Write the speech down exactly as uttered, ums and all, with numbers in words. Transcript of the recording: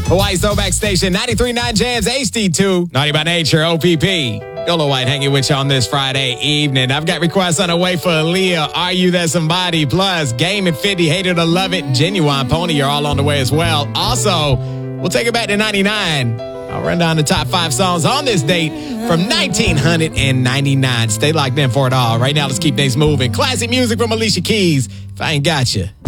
Hawaii Throwback Station, ninety-three point nine Jams H D two. Naughty by Nature, O P P. Dolo White hanging with you on this Friday evening. I've got requests on the way for Aaliyah, Are You That Somebody? Plus, Game and fifty, Hate It or Love It, Genuine Pony are all on the way as well. Also, we'll take it back to ninety-nine. I'll run down the top five songs on this date from nineteen ninety-nine. Stay locked in for it all. Right now, let's keep things moving. Classic music from Alicia Keys. If I ain't got you.